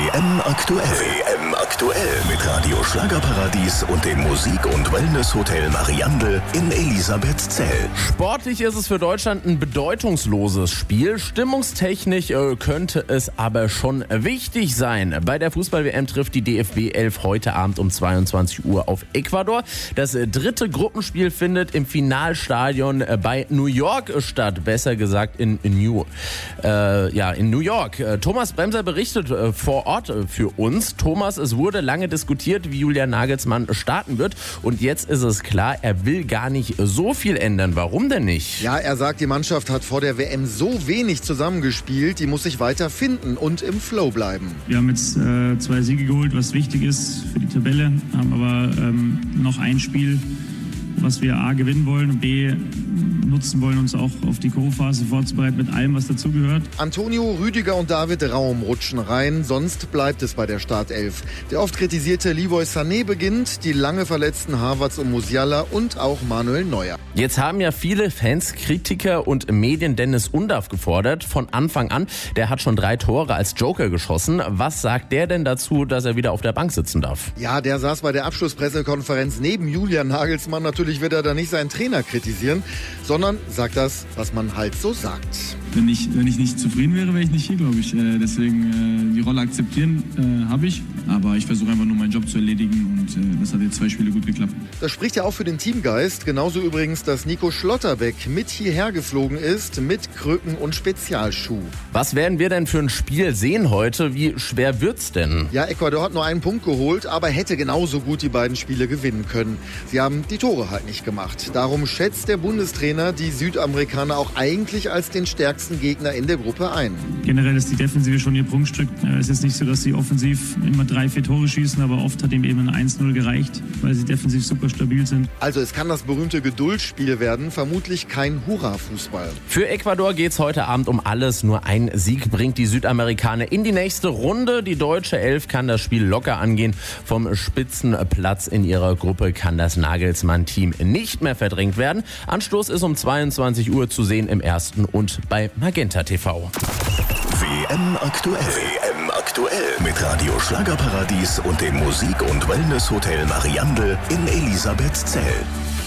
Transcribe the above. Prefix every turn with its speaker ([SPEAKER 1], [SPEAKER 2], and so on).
[SPEAKER 1] WM aktuell. WM aktuell mit Radio Schlagerparadies und dem Musik- und Wellness-Hotel Mariandel in Elisabethzell.
[SPEAKER 2] Sportlich ist es für Deutschland ein bedeutungsloses Spiel. Stimmungstechnisch könnte es aber schon wichtig sein. Bei der Fußball-WM trifft die DFB 11 heute Abend um 22 Uhr auf Ecuador. Das dritte Gruppenspiel findet im Finalstadion bei New York statt. Besser gesagt in New York. Thomas Bremser berichtet vor Ort für uns. Thomas, es wurde lange diskutiert, wie Julian Nagelsmann starten wird. Und jetzt ist es klar, er will gar nicht so viel ändern. Warum denn nicht?
[SPEAKER 3] Ja, er sagt, die Mannschaft hat vor der WM so wenig zusammengespielt, die muss sich weiter finden und im Flow bleiben.
[SPEAKER 4] Wir haben jetzt 2 Siege geholt, was wichtig ist für die Tabelle, haben aber noch ein Spiel, was wir A gewinnen wollen und B nutzen wollen, uns auch auf die K.O.-Phase vorzubereiten mit allem, was dazugehört.
[SPEAKER 3] Antonio, Rüdiger und David Raum rutschen rein, sonst bleibt es bei der Startelf. Der oft kritisierte Leroy Sané beginnt, die lange verletzten Havertz und Musiala und auch Manuel Neuer.
[SPEAKER 2] Jetzt haben ja viele Fans, Kritiker und Medien Dennis Undaff gefordert. Von Anfang an, der hat schon 3 Tore als Joker geschossen. Was sagt der denn dazu, dass er wieder auf der Bank sitzen darf?
[SPEAKER 3] Ja, der saß bei der Abschlusspressekonferenz neben Julian Nagelsmann. Natürlich wird er da nicht seinen Trainer kritisieren, sondern sagt das, was man halt so sagt.
[SPEAKER 4] Wenn ich nicht zufrieden wäre, wäre ich nicht hier, glaube ich. Deswegen die Rolle akzeptieren habe ich. Aber ich versuche einfach nur meinen Job zu erledigen und das hat jetzt 2 Spiele gut geklappt.
[SPEAKER 3] Das spricht ja auch für den Teamgeist. Genauso übrigens, dass Nico Schlotterbeck mit hierher geflogen ist, mit Krücken und Spezialschuh.
[SPEAKER 2] Was werden wir denn für ein Spiel sehen heute? Wie schwer wird's denn?
[SPEAKER 3] Ja, Ecuador hat nur einen Punkt geholt, aber hätte genauso gut die beiden Spiele gewinnen können. Sie haben die Tore halt nicht gemacht. Darum schätzt der Bundestrainer die Südamerikaner auch eigentlich als den stärksten Gegner in der Gruppe ein.
[SPEAKER 4] Generell ist die Defensive schon ihr Prunkstück. Es ist nicht so, dass sie offensiv immer 3-4 Tore schießen, aber oft hat ihm eben ein 1-0 gereicht, weil sie defensiv super stabil sind.
[SPEAKER 3] Also es kann das berühmte Geduldsspiel werden, vermutlich kein Hurra-Fußball.
[SPEAKER 2] Für Ecuador geht's heute Abend um alles. Nur ein Sieg bringt die Südamerikaner in die nächste Runde. Die deutsche Elf kann das Spiel locker angehen. Vom Spitzenplatz in ihrer Gruppe kann das Nagelsmann-Team nicht mehr verdrängt werden. Anstoß ist um 22 Uhr zu sehen im Ersten und bei Magenta TV.
[SPEAKER 1] WM aktuell. WM aktuell mit Radio Schlagerparadies und dem Musik- und Wellness-Hotel Mariandel in Elisabethzell.